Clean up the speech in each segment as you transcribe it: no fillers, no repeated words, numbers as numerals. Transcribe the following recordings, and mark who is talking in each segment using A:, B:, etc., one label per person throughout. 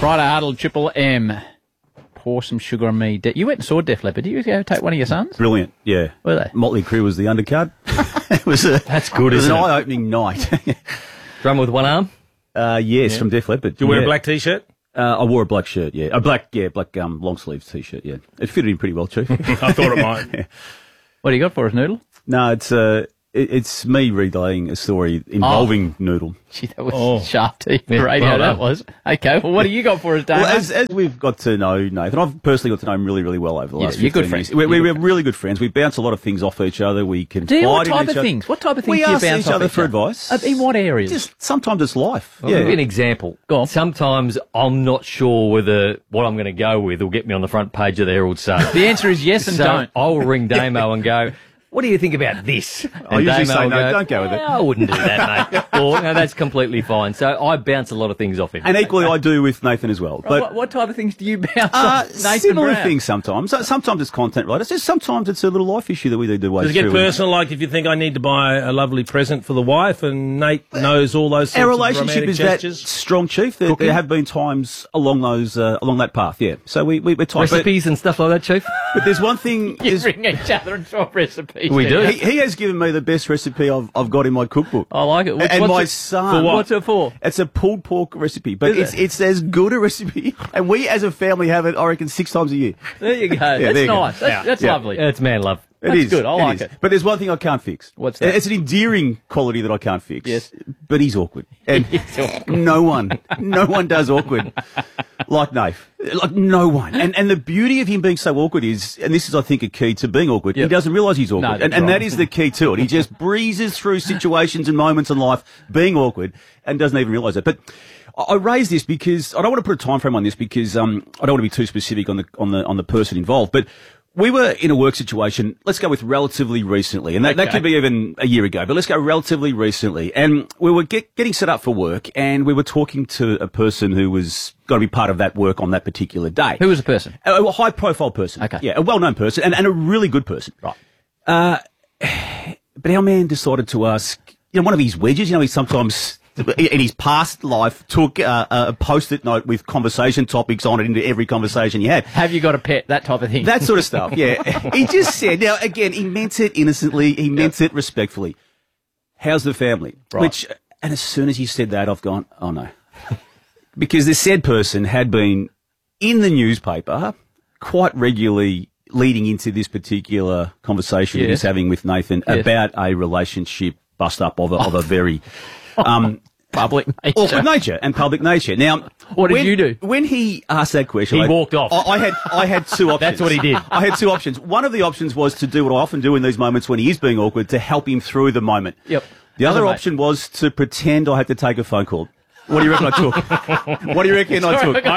A: Friday Huddle, Triple M. Pour some sugar on me. You went and saw Def Leppard. Did you go take one of your sons?
B: Brilliant, yeah.
A: Were they?
B: Motley Crue was the undercard.
C: That's good, isn't it?
B: It was an eye-opening night.
C: Drummer with one arm?
B: Yes, from Def Leppard.
D: Did you wear a black T-shirt?
B: I wore a black shirt, yeah. A black long sleeves T-shirt, yeah. It fitted in pretty well, Chief.
D: I thought it might.
B: Yeah.
A: What do you got for us, Noodle?
B: No, it's me relaying a story involving Noodle.
A: Gee, that was sharp TV radio,
C: well
A: that was. Okay, well, what do you got for us, Dave?
B: Well, as we've got to know Nathan, I've personally got to know him really, really well over the last 15
A: you're good
B: years.
A: friends.
B: We're really good friends. We bounce a lot of things off each other. We confide
A: Do you? What
B: in
A: type
B: each
A: of
B: other.
A: things? What type of things
B: We
A: do you
B: ask
A: bounce
B: each
A: off
B: other for advice.
A: In what areas?
B: Just sometimes it's life.
C: I'll give you an example.
A: Go on.
C: Sometimes I'm not sure whether what I'm going to go with will get me on the front page of the Herald Sun.
A: The answer is yes and
C: So
A: don't.
C: I'll ring Damo and go, what do you think about this?
B: I usually say no, don't go with it.
C: I wouldn't do that, mate. Or, no, that's completely fine. So I bounce a lot of things off him.
B: And equally, I do with Nathan as well. But
A: What type of things do you bounce off Nathan
B: similar
A: Brown?
B: things sometimes. Sometimes it's content related. Sometimes it's a little life issue that we do ways
D: Does it get
B: through.
D: personal, like if you think I need to buy a lovely present for the wife and Nate knows all those sorts
B: Our
D: of
B: relationship
D: romantic
B: is
D: gestures?
B: that strong, Chief. There have been times along that path, yeah. So we're tight.
C: Recipes and stuff like that, Chief?
B: But there's one thing.
A: You ring each other and swap recipes.
C: We do.
B: He has given me the best recipe I've got in my cookbook.
A: I like it.
B: And
A: What's
B: my
A: it-
B: son.
A: What's it for?
B: It's a pulled pork recipe, but
A: Is
B: it's as good a recipe. And we as a family have it, I reckon, 6 times a year.
A: There you go.
B: there
A: That's
B: you go.
A: nice. That's
B: Yeah.
A: lovely.
C: It's man love.
B: It
A: That's
B: is.
A: good. I like it.
B: But there's one thing I can't fix.
A: What's that?
B: It's an endearing quality that I can't fix.
A: Yes.
B: But he's awkward. And no one does awkward like Nath. Like no one. And the beauty of him being so awkward is, and this is, I think, a key to being awkward, he doesn't realise he's awkward.
A: No, that's
B: and
A: right.
B: that is the key to it. He just breezes through situations and moments in life being awkward and doesn't even realise it. But I raise this because I don't want to put a time frame on this because I don't want to be too specific on the person involved. But we were in a work situation, let's go with relatively recently, and that could be even a year ago, but let's go relatively recently. And we were getting set up for work, and we were talking to a person who was going to be part of that work on that particular day.
A: Who was the person?
B: A high-profile person.
A: Okay.
B: Yeah, a well-known person, and a really good person.
A: Right.
B: But our man decided to ask, one of his wedges, he sometimes in his past life took a post-it note with conversation topics on it into every conversation he had.
A: Have you got a pet? That type of thing.
B: That sort of stuff, yeah. He just said, now, again, he meant it innocently, he meant it respectfully. How's the family?
A: Right.
B: And as soon as he said that, I've gone, oh no. Because the said person had been in the newspaper quite regularly leading into this particular conversation that he's having with Nathan about a relationship bust-up of a very...
A: public nature.
B: awkward nature and public nature. Now,
A: What did you do?
B: When he asked that question,
C: He walked off.
B: I had 2 options.
C: That's what he did.
B: I had 2 options. One of the options was to do what I often do in these moments when he is being awkward, to help him through the moment.
A: Yep.
B: The other
A: Mate.
B: option was to pretend I had to take a phone call. What do you reckon I took? What do you reckon I took?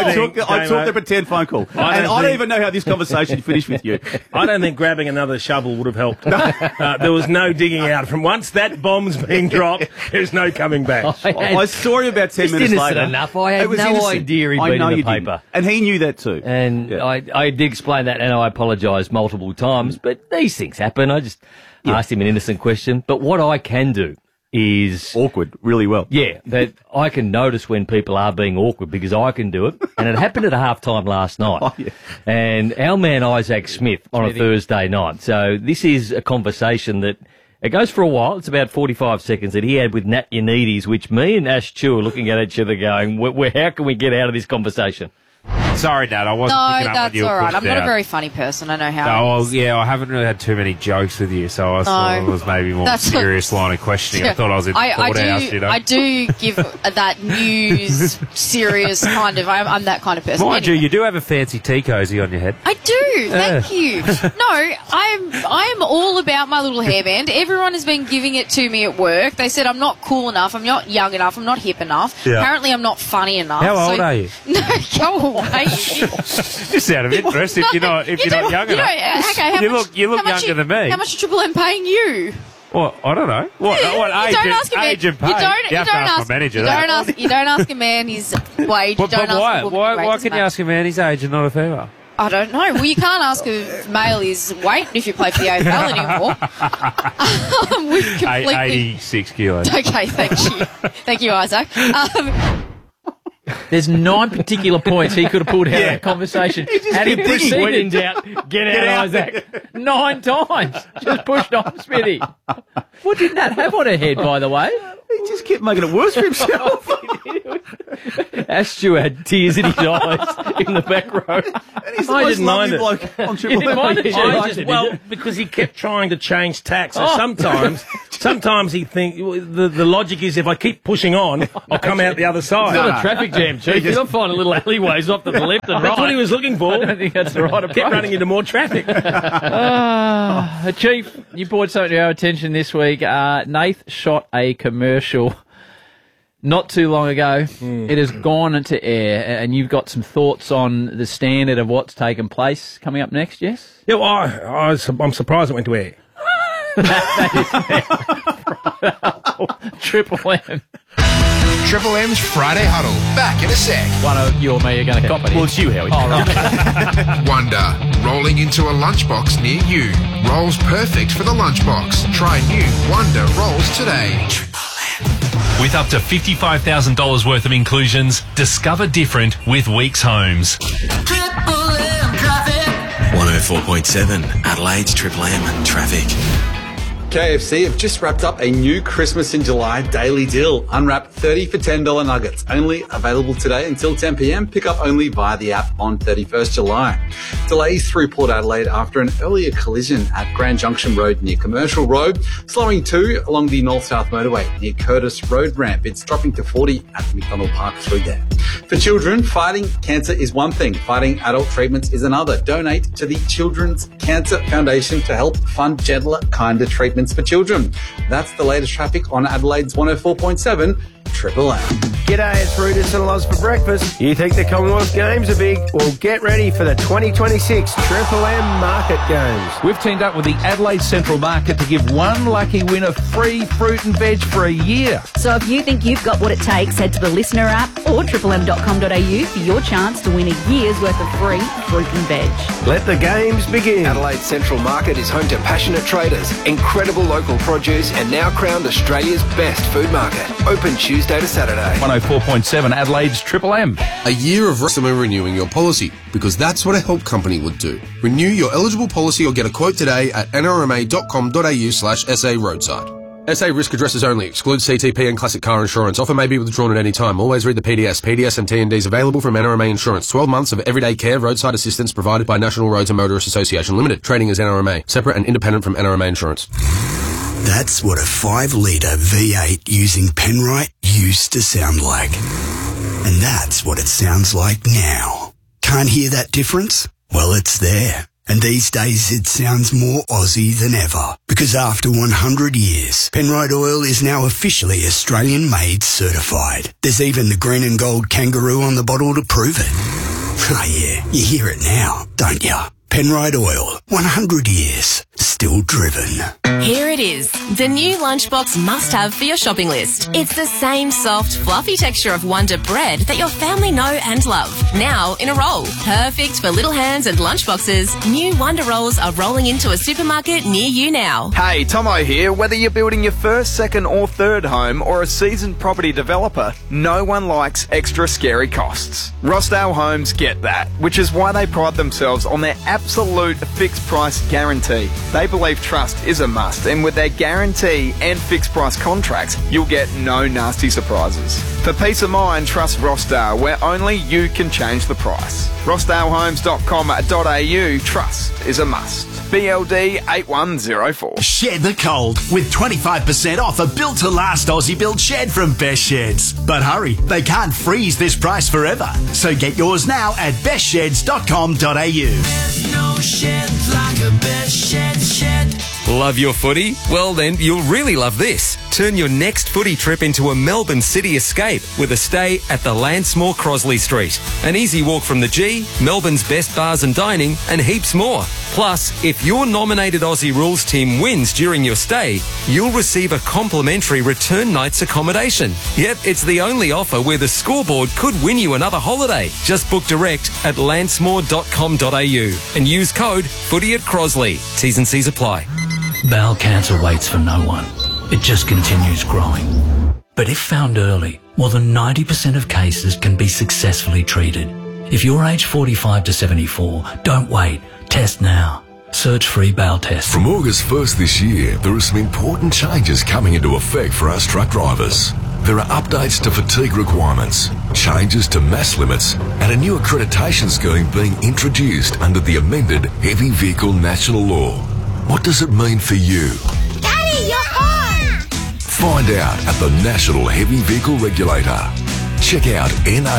B: I took the pretend phone call. I don't even know how this conversation finished with you.
D: I don't think grabbing another shovel would have helped. There was no digging out. From once that bomb's been dropped, there's no coming back.
B: I saw him about 10
C: Just
B: minutes
C: innocent
B: later.
C: enough. I had
B: It was
C: no
B: innocent.
C: idea he'd
B: I
C: been
B: know
C: in the
B: you didn't.
C: paper.
B: And he knew that too.
C: And
B: Yeah.
C: I did explain that, and I apologised multiple times, but these things happen. I just asked him an innocent question. But what I can do is...
B: Awkward, really well.
C: Yeah, that I can notice when people are being awkward because I can do it. And it happened at halftime last night.
B: Oh, yeah.
C: And our man Isaac Smith on a Thursday night. So this is a conversation that it goes for a while. It's about 45 seconds that he had with Nat Yanides, which me and Ash Chew are looking at each other going, how can we get out of this conversation?
E: Sorry, Nat, I wasn't
F: No,
E: picking up
F: that's
E: when you
F: all
E: were
F: right. I'm
E: pushed
F: not a
E: out.
F: very funny person. I know how.
E: Oh,
F: it
E: well,
F: is.
E: yeah, I haven't really had too many jokes with you, so I thought it was maybe more
F: That's-
E: serious line of questioning. I thought I was in the courthouse, you know.
F: I do give that news serious kind of. I'm that kind of person.
E: Mind
F: Anyway.
E: you do have a fancy tea cozy on your head.
F: I do. Thank you. No, I am all about my little hairband. Everyone has been giving it to me at work. They said I'm not cool enough. I'm not young enough. I'm not hip enough.
E: Yeah.
F: Apparently, I'm not funny enough.
E: How old are you?
F: No, go away.
E: Just out of interest, if you're not young enough.
F: Okay,
E: You look
F: how much
E: younger than me.
F: How much is Triple M paying you?
E: Well, I don't know. What
F: You don't ask a man.
E: age and pay?
F: You don't
E: have to ask my manager that.
F: You don't ask a man his wage.
E: But
F: don't ask
E: why?
F: a woman her
E: Why
F: age,
E: can you
F: doesn't
E: ask a man his age and not a female?
F: I don't know. Well, you can't ask a male his weight if you play for the AFL anymore. We've completely...
E: 86 kilos.
F: Okay, thank you. Thank you, Isaac.
A: There's 9 particular points he could have pulled out of that conversation. Had he proceeded,
C: When in doubt, get out, Isaac.
A: 9 times. Just pushed on, Smithy. What did Nat have on her head, by the way?
B: He just kept making it worse for himself.
C: Ash Stewart had tears in his eyes in the back row.
B: And he's the
D: I
B: most
D: didn't mind
B: lovely
D: it.
B: bloke on Triple
A: didn't
B: M.
A: mind it,
D: I just, well, because he kept trying to change tack. So sometimes he think the logic is if I keep pushing on, I'll come out the other side.
C: It's not a traffic jam, Chief. You're not finding little alleyways off to the left and right.
D: That's what he was looking for.
A: I don't think that's the right approach.
D: Kept running into more traffic.
A: Chief, you brought something to our attention this week. Nath shot a commercial not too long ago. It has gone into air, and you've got some thoughts on the standard of what's taken place coming up next, yes?
D: Yeah, well, I'm surprised it went to air.
A: Triple M.
G: Triple M's Friday Huddle. Back in a sec.
A: One of you or me are going to cop it.
B: Well, it's you, Howie.
A: Oh, right.
G: Wonder. Rolling into a lunchbox near you. Rolls perfect for the lunchbox. Try new Wonder Rolls today.
H: With up to $55,000 worth of inclusions, discover different with Weeks Homes.
I: 104.7 Adelaide's Triple M Traffic.
J: KFC have just wrapped up a new Christmas in July daily deal. Unwrap 30 for $10 nuggets. Only available today until 10 p.m. Pick up only via the app on 31st July. Delays through Port Adelaide after an earlier collision at Grand Junction Road near Commercial Road. Slowing too along the North-South Motorway near Curtis Road Ramp. It's dropping to 40 at McDonald Park through there. For children, fighting cancer is one thing. Fighting adult treatments is another. Donate to the Children's Cancer Foundation to help fund gentler, kinder treatments for children. That's the latest traffic on Adelaide's 104.7 Triple M.
K: G'day, it's Rudis and Loz for breakfast. You think the Commonwealth Games are big? Well, get ready for the 2026 Triple M Market Games.
L: We've teamed up with the Adelaide Central Market to give one lucky winner free fruit and veg for a year.
M: So if you think you've got what it takes, head to the Listener app or triplem.com.au for your chance to win a year's worth of free fruit and veg.
K: Let the games begin.
N: Adelaide Central Market is home to passionate traders, incredible local produce, and now crowned Australia's best food market. Open Tuesday to Saturday.
L: 104.7 Adelaide's Triple M.
O: A year of renewing your policy, because that's what a help company would do. Renew your eligible policy or get a quote today at nrma.com.au/SA roadside. SA risk addresses only. Excludes CTP and classic car insurance. Offer may be withdrawn at any time. Always read the PDS. PDS and T&Ds available from NRMA Insurance. 12 months of everyday care, roadside assistance provided by National Roads and Motorists Association Limited. Trading as NRMA. Separate and independent from NRMA Insurance.
I: That's what a 5-litre V8 using Penrite used to sound like. And that's what it sounds like now. Can't hear that difference? Well, it's there. And these days it sounds more Aussie than ever. Because after 100 years, Penrite Oil is now officially Australian-made certified. There's even the green and gold kangaroo on the bottle to prove it. Oh yeah, you hear it now, don't you? Penrite Oil, 100 years, still driven.
P: Here it is, the new lunchbox must-have for your shopping list. It's the same soft, fluffy texture of Wonder bread that your family know and love. Now in a roll. Perfect for little hands and lunchboxes. New Wonder Rolls are rolling into a supermarket near you now.
Q: Hey, Tomo here. Whether you're building your first, second or third home or a seasoned property developer, no one likes extra scary costs. Rossdale Homes get that, which is why they pride themselves on their absolute fixed price guarantee. They believe trust is a must, and with their guarantee and fixed price contracts, you'll get no nasty surprises. For peace of mind, trust Rossdale, where only you can change the price. rossdalehomes.com.au. Trust is a must. BLD 8104.
R: Shed the cold with 25% off a built-to-last Aussie built shed from Best Sheds. But hurry, they can't freeze this price forever. So get yours now at bestsheds.com.au.
S: No shed like a Best Shed.
T: Love your footy? Well then, you'll really love this. Turn your next footy trip into a Melbourne city escape with a stay at the Landsmore Crosley Street. An easy walk from the G, Melbourne's best bars and dining, and heaps more. Plus, if your nominated Aussie Rules team wins during your stay, you'll receive a complimentary return night's accommodation. Yep, it's the only offer where the scoreboard could win you another holiday. Just book direct at landsmore.com.au and use code Footy at Crosley. T's and C's apply.
U: Bowel cancer waits for no one. It just continues growing. But if found early, more than 90% of cases can be successfully treated. If you're aged 45 to 74, don't wait. Test now. Search free bowel test.
V: From August 1st this year, there are some important changes coming into effect for us truck drivers. There are updates to fatigue requirements, changes to mass limits, and a new accreditation scheme being introduced under the amended Heavy Vehicle National Law. What does it mean for you?
S: Daddy, you're on!
V: Find out at the National Heavy Vehicle Regulator. Check out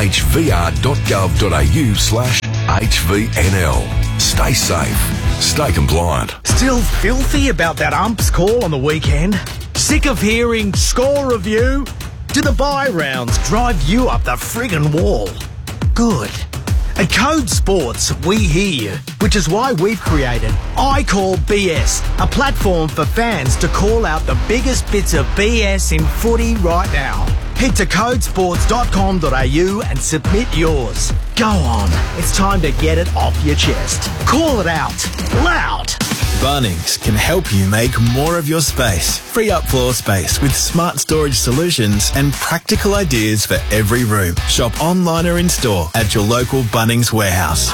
V: nhvr.gov.au/HVNL. Stay safe. Stay compliant.
W: Still filthy about that ump's call on the weekend? Sick of hearing score review? Do the bye rounds drive you up the friggin' wall? Good. At Code Sports, we hear you, which is why we've created I Call BS, a platform for fans to call out the biggest bits of BS in footy right now. Head to codesports.com.au and submit yours. Go on, it's time to get it off your chest. Call it out, loud.
X: Bunnings can help you make more of your space. Free up floor space with smart storage solutions and practical ideas for every room. Shop online or in store at your local Bunnings warehouse.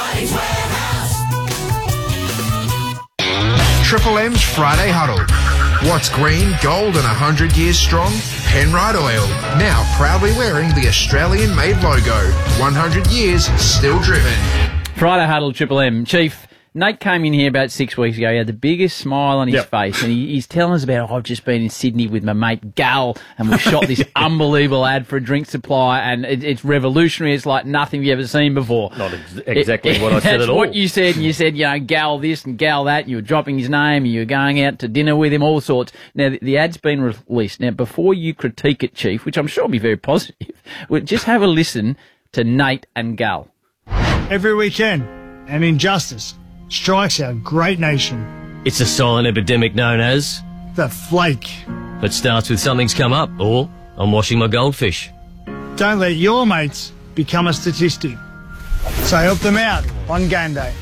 G: Triple M's Friday Huddle. What's green, gold and 100 years strong? Penrite Oil, now proudly wearing the Australian-made logo. 100 years, still driven.
A: Friday Huddle, Triple M. Chief, Nate came in here about 6 weeks ago. He had the biggest smile on his face, and he's telling us about, I've just been in Sydney with my mate Gal, and we shot this unbelievable ad for a drink supply, and it's revolutionary. It's like nothing you've ever seen before.
C: Not exactly what I said at all.
A: That's what you said, and you said, Gal this and Gal that, and you were dropping his name, and you were going out to dinner with him, all sorts. Now, the ad's been released. Now, before you critique it, Chief, which I'm sure will be very positive, just have a listen to Nate and Gal.
Y: Every weekend, an injustice strikes our great nation.
C: It's a silent epidemic known as
Y: the flake.
C: It starts with something's come up, or I'm washing my goldfish.
Y: Don't let your mates become a statistic. So help them out on game day.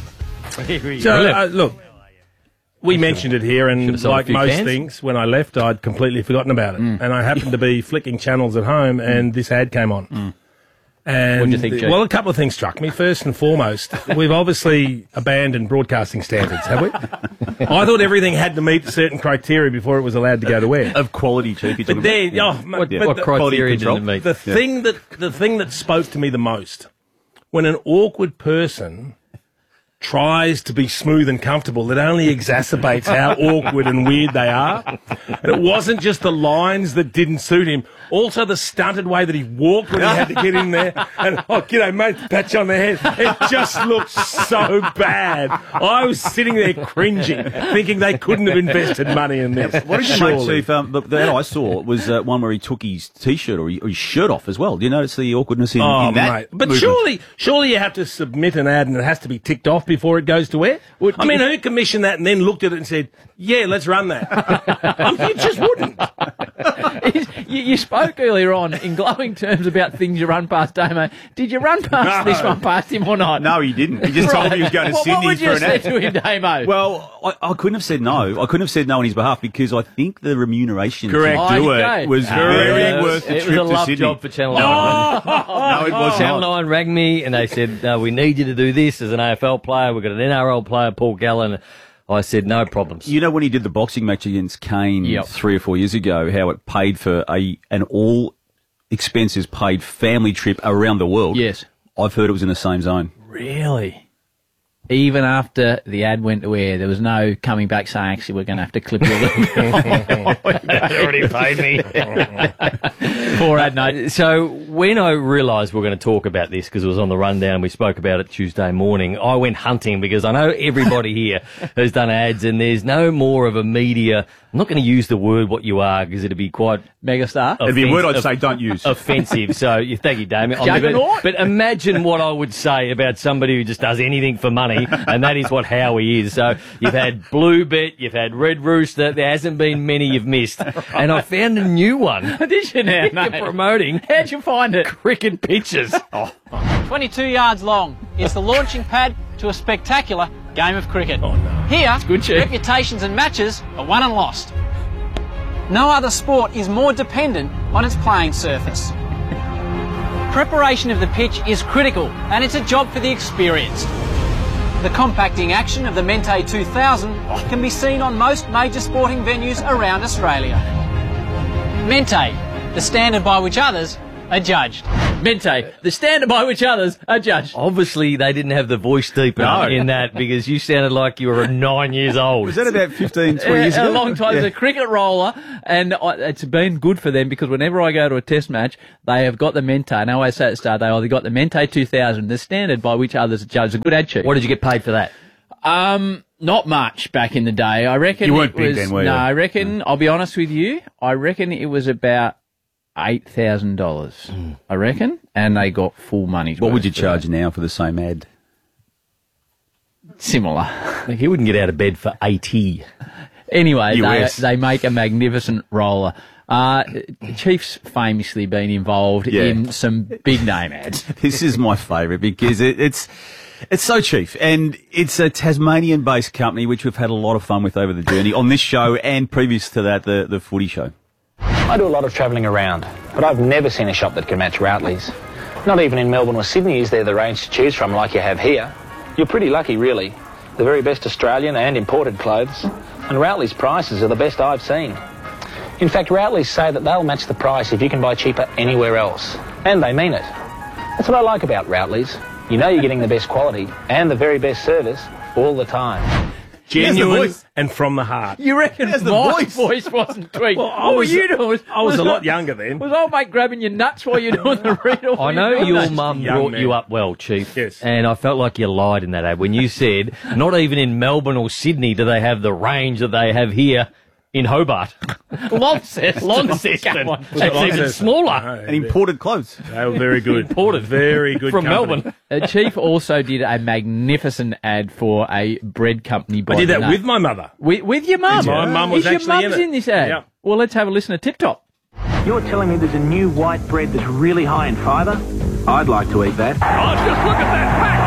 D: So, look, we mentioned it here, and like most things, when I left, I'd completely forgotten about it. And I happened to be flicking channels at home, and this ad came on. And
A: what do you think, Jake?
D: Well, a couple of things struck me. First and foremost, we've obviously abandoned broadcasting standards, have we? I thought everything had to meet certain criteria before it was allowed to go to air.
B: Of quality, Chief.
D: But then,
C: what criteria did it meet?
D: The thing that spoke to me the most, when an awkward person tries to be smooth and comfortable, it only exacerbates how awkward and weird they are. And it wasn't just the lines that didn't suit him, also the stunted way that he walked when he had to get in there. And, g'day, mate, patch on the head. It just looked so bad. I was sitting there cringing, thinking they couldn't have invested money in this.
B: What did you make, Chief? The ad I saw was one where he took his T-shirt or his shirt off as well. Do you notice the awkwardness in that?
D: Mate. But
B: movement?
D: surely you have to submit an ad and it has to be ticked off before it goes to air? I mean, who commissioned that and then looked at it and said, yeah, let's run that? You just wouldn't.
A: You spoke earlier on in glowing terms about things you run past Damo. Did you run past this one past him or not?
B: No, he didn't. He just told me he was going to Sydney
A: what would
B: for
A: you
B: an
A: say
B: ad.
A: to him, Damo?
B: Well, I couldn't have said no. I couldn't have said no on his behalf because I think the remuneration to do it was very worth the trip to Sydney.
C: It was a love job for Channel 9.
B: No, it was
C: Channel 9 rang me and they said, we need you to do this as an AFL player. We've got an NRL player, Paul Gallen. I said, no problems.
B: You know when he did the boxing match against Kane 3 or 4 years ago, how it paid for an all expenses paid family trip around the world?
A: Yes.
B: I've heard it was in the same zone.
A: Really? Even after the ad went to air, there was no coming back saying, actually, we're going to have to clip you a little bit.
C: They already paid me.
A: Poor ad note.
C: So when I realised we were going to talk about this, because it was on the rundown, we spoke about it Tuesday morning, I went hunting because I know everybody here has done ads and there's no more of a media, I'm not going to use the word what you are because it'd be quite...
A: Megastar?
B: It'd be a word I'd say don't use.
C: Offensive. So thank you, Damien.
A: Juggernaut?
C: But imagine what I would say about somebody who just does anything for money, and that is what Howie is. So you've had Bluebet, you've had Red Rooster, there hasn't been many you've missed. And I found a new one.
A: Did you now?
C: You're promoting.
A: How'd you find it?
C: Cricket pitches.
Z: 22 yards long is the launching pad to a spectacular game of cricket.
D: Oh, no.
Z: Here,
A: good,
Z: reputations and matches are won and lost. No other sport is more dependent on its playing surface. Preparation of the pitch is critical, and it's a job for the experienced. The compacting action of the Mente 2000 can be seen on most major sporting venues around Australia. Mente, the standard by which others are judged.
A: Mente, the standard by which others are judged.
C: Obviously, they didn't have the voice deeper in that because you sounded like you were 9 years old.
B: Was that about 15, 20 years ago?
A: A long time. It's a cricket roller, and it's been good for them because whenever I go to a test match, they have got the Mente. And I always say at the start, they either got the Mente 2000, the standard by which others are judged. A good attitude.
C: What did you get paid for that?
A: Not much back in the day. I reckon
B: you weren't
A: it was,
B: big then, were you?
A: No, I reckon, I'll be honest with you, I reckon it was about $8,000, I reckon, and they got full money.
B: What would you charge now for the same ad?
A: Similar.
C: Like he wouldn't get out of bed for 80.
A: Anyway, they make a magnificent roller. Chief's famously been involved in some big name ads.
B: This is my favourite because it's so cheap, and it's a Tasmanian-based company which we've had a lot of fun with over the journey on this show and previous to that, the footy show.
E: I do a lot of travelling around, but I've never seen a shop that can match Routley's. Not even in Melbourne or Sydney is there the range to choose from like you have here. You're pretty lucky, really. The very best Australian and imported clothes, and Routley's prices are the best I've seen. In fact, Routley's say that they'll match the price if you can buy cheaper anywhere else, and they mean it. That's what I like about Routley's. You know you're getting the best quality and the very best service all the time.
D: Genuine and from the heart.
A: You reckon my voice wasn't tweaked?
D: Well,
A: what were you doing?
D: I was a lot younger then.
A: Was old mate grabbing your nuts while you're doing the read?
C: I know your mum brought you up well, Chief.
D: Yes.
C: And I felt like you lied in that ad when you said not even in Melbourne or Sydney do they have the range that they have here in Hobart. Launceston. That's even smaller.
B: And imported clothes.
D: They were very good.
C: Imported.
D: Very good
C: From
D: company.
C: Melbourne.
A: Chief also did a magnificent ad for a bread company.
D: I did that with my mother.
A: With your mum?
D: My mum was
A: Is your
D: actually
A: mum's in this ad?
D: Yep.
A: Well, let's have a listen to Tip Top.
E: You're telling me there's a new white bread that's really high in fibre? I'd like to eat that.
D: Oh, just look at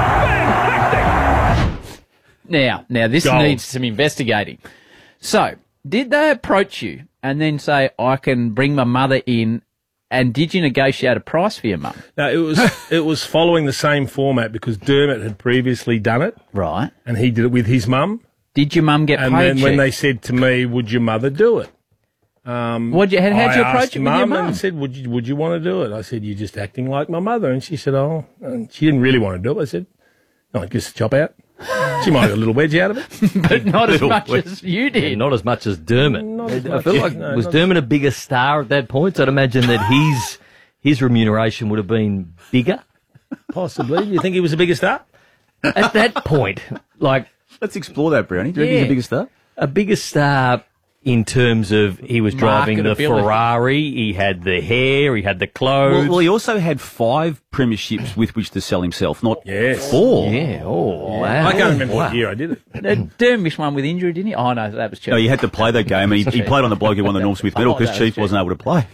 D: that.
A: Now this
D: Gold.
A: needs some investigating. So, did they approach you and then say, I can bring my mother in, and did you negotiate a price for your mum?
D: No, it was following the same format because Dermot had previously done it.
A: Right.
D: And he did it with his mum.
A: Did your mum get paid?
D: And then when
A: Chief?
D: they said to me, would your mother do it?
A: How'd you approach it with your mum?
D: And said, would you want to do it? I said, you're just acting like my mother. And she said, oh. And she didn't really want to do it. I said, no, just chop out. She might have a little wedge out of it.
A: But not as much as you did.
C: Yeah, not as much as Dermot. I feel like,
D: No,
C: was
D: not-
C: Dermot a bigger star at that point? So I'd imagine that his remuneration would have been bigger.
D: Possibly. You think he was a bigger star?
C: At that point, like...
B: Let's explore that, Brownie. Do you reckon he's the biggest star?
C: A bigger star in terms of he was driving the
A: Marketability.
C: Ferrari, he had the hair, he had the clothes.
B: Well, he also had 5 premierships with which to sell himself, not 4.
C: Yeah, wow.
D: I can't remember what year I did it.
A: Derm missed one with injury, didn't he? Oh, no, that was Chelsea.
B: No, you had to play that game, and he played on the bloke who won the Norm Smith medal because Chief wasn't able to play.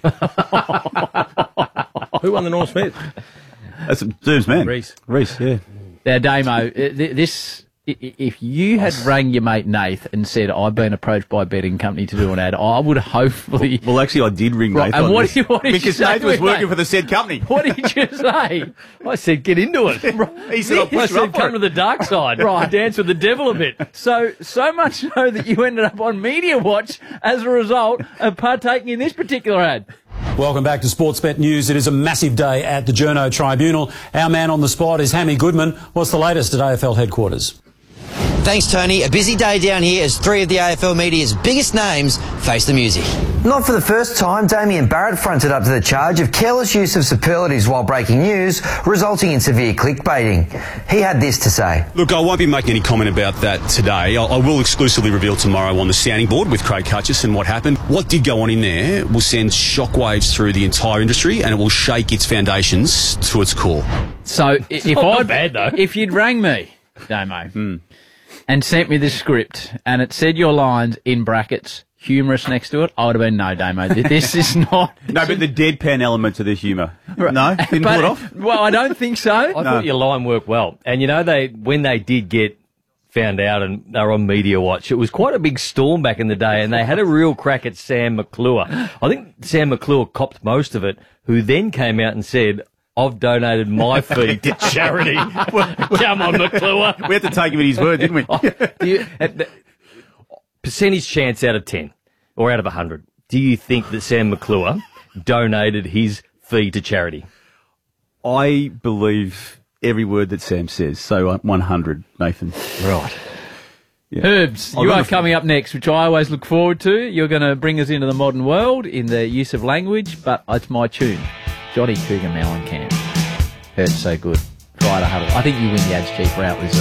D: Who won the Norm Smith?
B: That's Derm's man.
D: Reece,
B: yeah.
A: Now, Damo, if you had rang your mate Nath and said, I've been approached by a betting company to do an ad, I would hopefully...
B: Well, actually, I did ring
A: Right,
B: Nath
A: and
B: on
A: what
B: this,
A: did you
B: because
A: say
B: Nath was
A: to him,
B: working
A: mate?
B: for the said company.
A: What did you say?
C: I said, get into it.
B: He said, I'll
C: I
B: push you
C: said,
B: up for
C: come
B: it.
C: to the dark side.
A: Right.
C: Dance with the devil a bit.
A: So much so that you ended up on Media Watch as a result of partaking in this particular ad.
F: Welcome back to Sportsbet News. It is a massive day at the Journo Tribunal. Our man on the spot is Hammy Goodman. What's the latest at AFL headquarters?
H: Thanks, Tony. A busy day down here as 3 of the AFL media's biggest names face the music.
J: Not for the first time, Damien Barrett fronted up to the charge of careless use of superlatives while breaking news, resulting in severe clickbaiting. He had this to say.
K: Look, I won't be making any comment about that today. I will exclusively reveal tomorrow on the sounding board with Craig Hutchison what happened. What did go on in there will send shockwaves through the entire industry and it will shake its foundations to its core.
A: So if
C: not bad, though.
A: If you'd rang me, Damo, and sent me the script and it said your lines in brackets, humorous next to it, I would have been, no, Damo, this is not...
B: No, but the deadpan element to this humour. No? Didn't pull it off?
A: Well, I don't think so.
C: I thought your line worked well. And, you know, when they did get found out and they were on Media Watch, it was quite a big storm back in the day and they had a real crack at Sam McClure. I think Sam McClure copped most of it, who then came out and said, I've donated my fee to charity. Come on, McClure.
B: We had to take him at his word, didn't we?
C: Percentage chance out of 10 or out of 100. Do you think that Sam McClure donated his fee to charity?
B: I believe every word that Sam says. So 100, Nathan.
C: Right.
B: Yeah.
A: Herbs, you are coming up next, which I always look forward to. You're going to bring us into the modern world in the use of language, but it's my tune. Johnny Cougar Mellencamp. Herbs so good. Friday Huddle. I think you win the Ads Chief route with